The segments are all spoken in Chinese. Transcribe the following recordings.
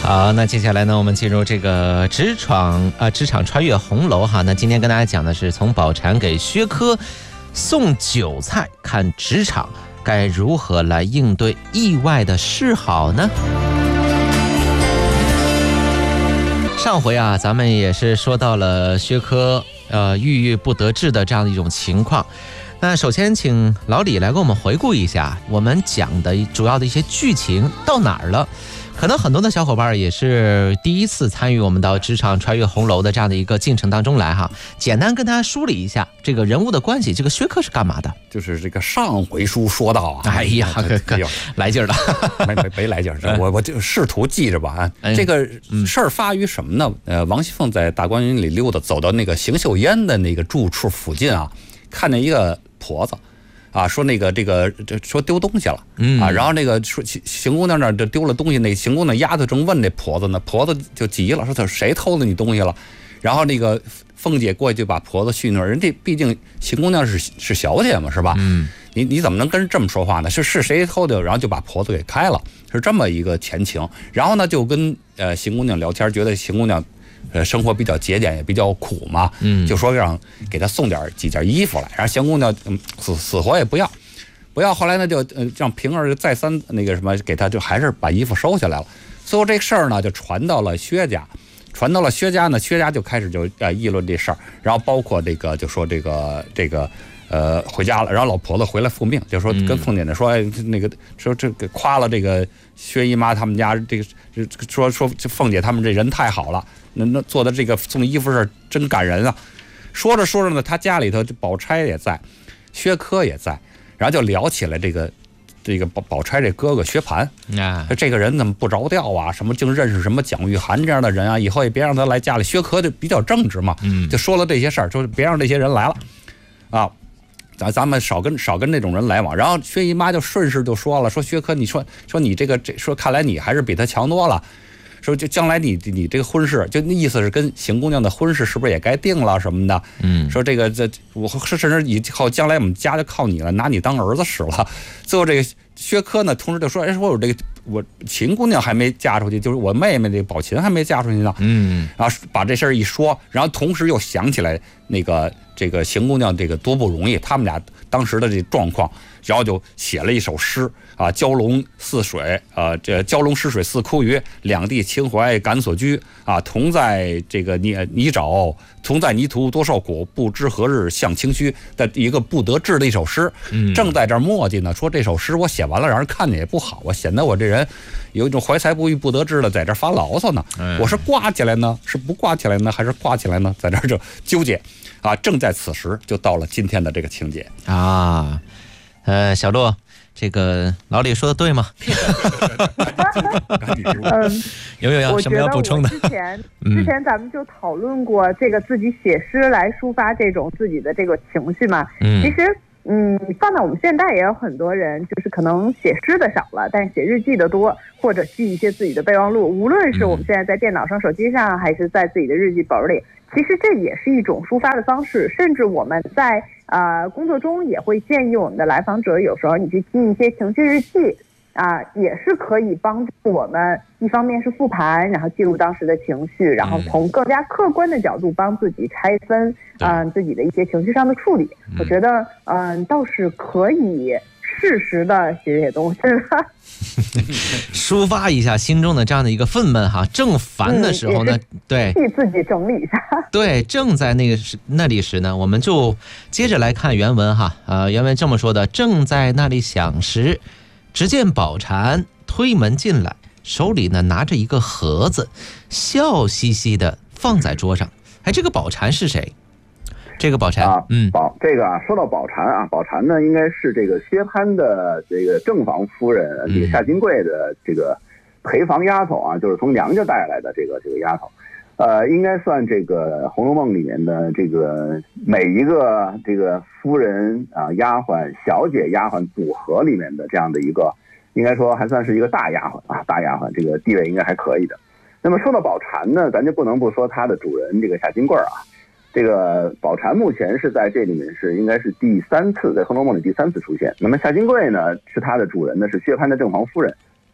好，那接下来呢，我们进入这个职场穿越红楼哈。那今天跟大家讲的是从宝蟾给薛科送韭菜，看职场该如何来应对意外的示好呢？上回啊，咱们也是说到了薛科郁郁不得志的这样的一种情况。那首先请老李来给我们回顾一下我们讲的主要的一些剧情到哪儿了。可能很多的小伙伴也是第一次参与我们到职场穿越红楼的这样的一个进程当中来哈，简单跟大家梳理一下这个人物的关系，这个薛科是干嘛的？ 就是这个上回书说到啊， 哎呀，来劲儿了， 没来劲儿，我就试图记着吧啊。这个事儿发于什么呢？王熙凤在大观园里溜达，走到那个邢岫烟的那个住处附近啊，看见一个婆子。啊，说那个说丢东西了，然后那个说邢姑娘那儿就丢了东西，那邢姑娘丫头正问那婆子呢，婆子就急了，说谁偷了你东西了？然后那个凤姐过去就把婆子训那儿，人这毕竟邢姑娘是小姐嘛，是吧？你怎么能跟人这么说话呢？是谁偷的？然后就把婆子给开了，是这么一个前情。然后呢，就跟邢姑娘聊天，觉得邢姑娘。生活比较节俭，也比较苦嘛，就说让给她送几件衣服来，然后邢姑娘死活也不要。后来呢，就让平儿再三那个什么，给她就还是把衣服收下来了。最后这个事儿呢，就传到了薛家，呢，薛家就开始就议论这事儿，然后包括这个就说这个回家了，然后老婆子回来复命，就说跟凤姐呢说，那个说这个夸了这个薛姨妈他们家这个说凤姐他们这人太好了，那做的这个送衣服事真感人啊。说着呢，他家里头这宝钗也在，薛科也在，然后就聊起来这个宝钗这哥哥薛蟠这个人怎么不着调啊？什么净认识什么蒋玉菡这样的人啊？以后也别让他来家里。薛科就比较正直嘛，就说了这些事儿，说别让这些人来了啊。咱们少跟这种人来往。然后薛姨妈就顺势就说了，说薛科，你说你这说看来你还是比他强多了。说就将来你这个婚事，就那意思是跟邢姑娘的婚事是不是也该定了什么的？说这个我甚至以后将来我们家就靠你了，拿你当儿子使了。最后这个薛科呢，同时就说，说我秦姑娘还没嫁出去，就是我妹妹这个宝琴还没嫁出去呢。然后把这事儿一说，然后同时又想起来那个这个邢姑娘这个多不容易，他们俩当时的这状况，然后就写了一首诗啊，蛟龙似水这蛟龙失水似枯鱼，两地情怀感所居啊，同在这个泥沼，同在泥途多受苦，不知何日向清虚的一个不得志的一首诗。正在这儿墨迹呢，说这首诗我写完了，让人看见也不好，我显得我这人有一种怀才不遇不得志的，在这儿发牢骚呢。我是挂起来呢，是不挂起来呢，还是挂起来呢？在这儿就纠结啊。正在此时，就到了今天的这个情节啊。 小洛，这个老李说的对吗？有什么要补充的？ 之前咱们就讨论过这个自己写诗来抒发这种自己的这个情绪嘛。其实放在我们现代也有很多人，就是可能写诗的少了，但是写日记的多，或者记一些自己的备忘录。无论是我们现在在电脑上、手机上，还是在自己的日记本里，其实这也是一种抒发的方式。甚至我们在工作中也会建议我们的来访者，有时候你去记一些情绪日记也是可以帮助我们，一方面是复盘，然后记录当时的情绪，然后从更加客观的角度帮自己拆分自己的一些情绪上的处理。我觉得倒是可以适时的写些东西了， 抒发一下心中的这样的一个愤懑哈。正烦的时候呢，对， 替自己整理一下。 对，正在那里时呢，我们就接着来看原文哈。原文这么说的：正在那里想时，只见宝蟾推门进来，手里呢拿着一个盒子，笑嘻嘻的放在桌上。这个宝蟾是谁？这个宝蟾这个说到宝蟾啊，宝蟾呢应该是这个薛蟠的这个正房夫人这个夏金贵的这个陪房丫头啊，就是从娘家带来的这个丫头。应该算这个《红楼梦》里面的这个每一个这个夫人丫鬟、小姐丫鬟组合里面的这样的一个，应该说还算是一个大丫鬟大丫鬟，这个地位应该还可以的。那么说到宝蟾呢，咱就不能不说她的主人这个夏金贵这个宝蟾目前是在这里面应该是第3次，在《红楼梦》里第3次出现。那么夏金贵呢，是她的主人呢，是薛蟠的正房夫人。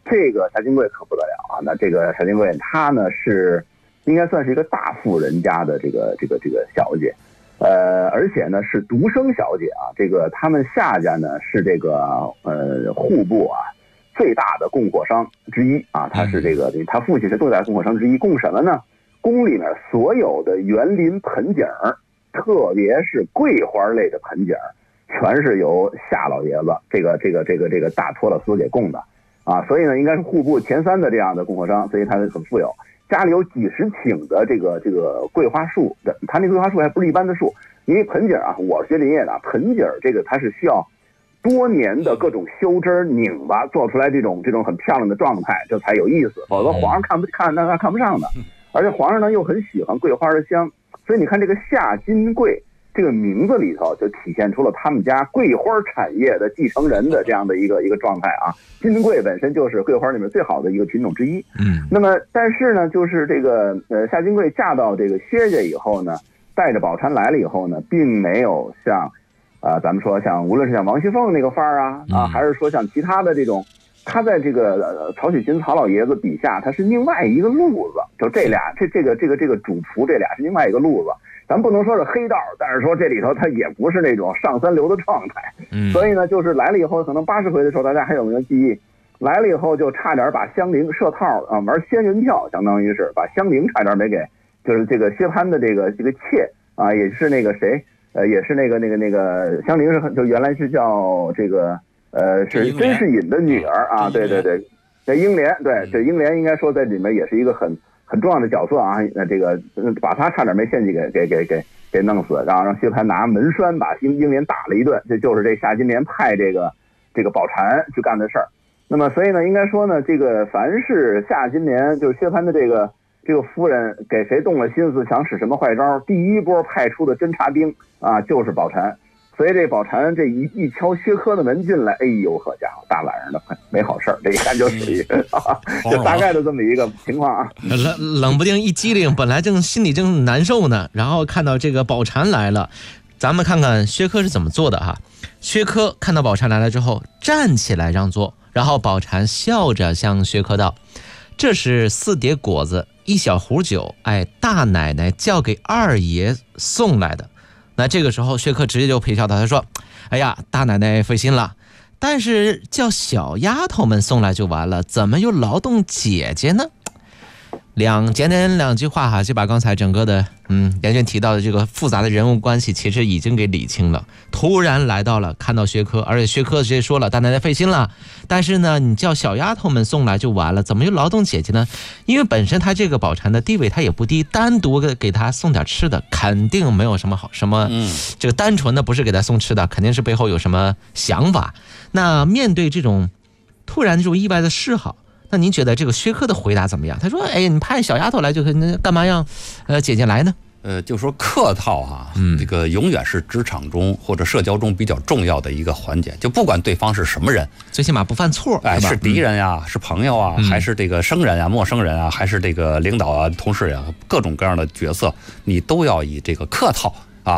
这个夏金贵可不得了啊！那这个夏金贵她呢是应该算是一个大富人家的这个小姐，而且呢是独生小姐啊。这个他们夏家呢是这个户部啊最大的供货商之一啊。他是这个他父亲是最大的供货商之一，供什么呢？宫里面所有的园林盆景，特别是桂花类的盆景，全是由夏老爷子这个大托勒斯给供的啊。所以呢，应该是户部前3的这样的供货商，所以他很富有。家里有几十顷的这个桂花树，他那桂花树还不是一般的树，因为盆景啊，我是学林业的，盆景这个它是需要多年的各种修枝拧巴做出来这种很漂亮的状态，这才有意思，否则皇上看不上的。而且皇上呢又很喜欢桂花的香，所以你看这个夏金贵这个名字里头就体现出了他们家桂花产业的继承人的这样的一个状态啊。金桂本身就是桂花里面最好的一个品种之一。那么但是呢，就是这个夏金贵嫁到这个薛家以后呢，带着宝钗来了以后呢，并没有像咱们说像无论是像王熙凤那个范儿啊，还是说像其他的这种。他在这个曹雪芹曹老爷子笔下，他是另外一个路子，就这俩这个主仆这俩是另外一个路子，咱不能说是黑道，但是说这里头他也不是那种上三流的状态。所以呢，就是来了以后，可能80回的时候，大家还有没有记忆？来了以后就差点把香菱设套啊，玩仙人跳，相当于是把香菱差点没给，就是这个薛蟠的这个妾啊，也是那个谁，也是那个香菱是就原来是叫这个。是甄士隐的女儿啊，对，这英莲，对，这英莲应该说在里面也是一个很重要的角色啊。这个把她差点没献计给弄死，然后让薛蟠拿门栓把英莲打了一顿，这就是这夏金莲派这个宝蟾去干的事儿。那么所以呢，应该说呢，这个凡是夏金莲就是薛蟠的这个夫人给谁动了心思想使什么坏招，第一波派出的侦察兵啊就是宝蟾。所以这宝蟾这一敲薛科的门进来，哎呦呵家伙，大晚上的没好事儿，这一看就属于就大概的这么一个情况啊。 冷不丁一激灵，本来心里正难受呢，然后看到这个宝蟾来了，咱们看看薛科是怎么做的哈。薛科看到宝蟾来了之后，站起来让座，然后宝蟾笑着向薛科道：“这是4碟果子，1小壶酒，大奶奶叫给二爷送来的。”那这个时候薛科直接就陪笑他说：“哎呀，大奶奶费心了，但是叫小丫头们送来就完了，怎么又劳动姐姐呢？”简单2句话哈，就把刚才整个的严俊提到的这个复杂的人物关系其实已经给理清了。突然来到了看到薛科，而且薛科直接说了大奶奶费心了，但是呢你叫小丫头们送来就完了，怎么又劳动姐姐呢？因为本身他这个宝蟾的地位他也不低，单独给他送点吃的肯定没有什么好这个单纯的不是给他送吃的，肯定是背后有什么想法。那面对这种突然这种意外的示好，那您觉得这个薛科的回答怎么样？他说：“你派小丫头来就干嘛让姐姐来呢？” 就说客套啊，这个永远是职场中或者社交中比较重要的一个环节。就不管对方是什么人， 最起码不犯错， 是敌人呀，是朋友啊，还是这个生人啊、陌生人啊，还是这个领导啊、同事呀，各种各样的角色，你都要以这个客套